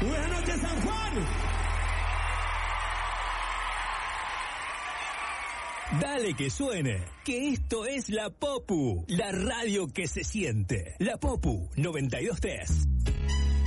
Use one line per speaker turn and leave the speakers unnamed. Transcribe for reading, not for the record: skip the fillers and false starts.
Buenas noches, San Juan. Dale que suene, que esto es La Popu, la radio que se siente. La Popu 92.3.